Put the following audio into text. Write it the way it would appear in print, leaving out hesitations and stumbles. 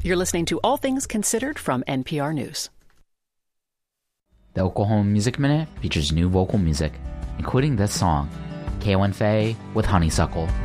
You're listening to All Things Considered from NPR News. The Oklahoma Music Minute features new vocal music, including this song, Kaylin Faye with Honeysuckle.